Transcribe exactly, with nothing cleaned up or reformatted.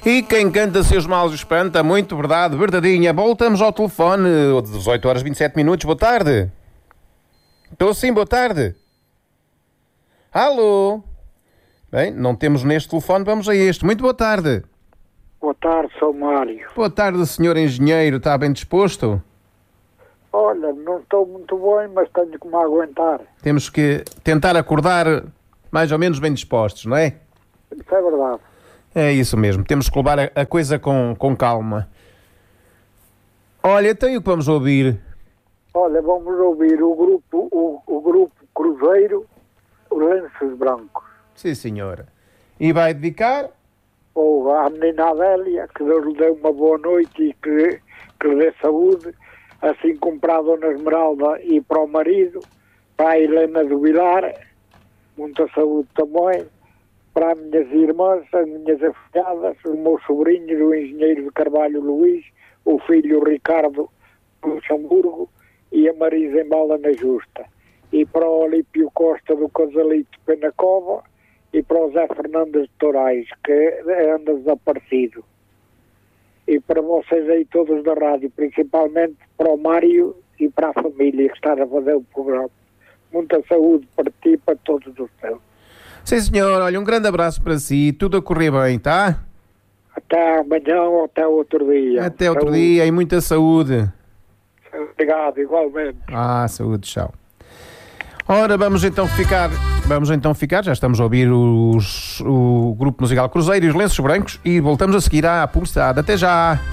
E quem canta seus males espanta, muito verdade, verdadeinha. Voltamos ao telefone, dezoito horas e vinte e sete minutos, boa tarde. Estou sim, boa tarde. Alô? Bem, não temos neste telefone, vamos a este. Muito boa tarde. Boa tarde, sou Mário. Boa tarde, senhor engenheiro, está bem disposto? Olha, não estou muito bem, mas tenho que me aguentar. Temos que tentar acordar mais ou menos bem dispostos, não é? Isso é verdade. É isso mesmo, temos que levar a, a coisa com, com calma. Olha, tem o que vamos ouvir? Olha, vamos ouvir o grupo, o, o grupo Cruzeiro, os Lenços Brancos. Sim, senhora. E vai dedicar? Ou à menina Adélia, que Deus lhe dê uma boa noite e que, que lhe dê saúde, assim como para a Dona Esmeralda e para o marido, para a Helena do Vilar, muita saúde também, para as minhas irmãs, as minhas afilhadas, os meus sobrinhos, o engenheiro de Carvalho Luís, o filho Ricardo Luxemburgo e a Marisa Embala na Justa. E para o Olímpio Costa do Casalito Penacova e para o Zé Fernandes de Torais, que anda desaparecido. E para vocês aí todos da rádio, principalmente para o Mário e para a família que está a fazer o programa. Muita saúde para ti e para todos os teus. Sim, senhor. Olha, um grande abraço para si. Tudo a correr bem, tá? Até amanhã ou até outro dia. Até outro saúde. dia e muita saúde. Obrigado, igualmente. Ah, saúde, tchau. Ora, vamos então ficar, vamos então ficar, já estamos a ouvir os, o grupo musical Cruzeiro e os Lenços Brancos e voltamos a seguir à publicidade. Até já!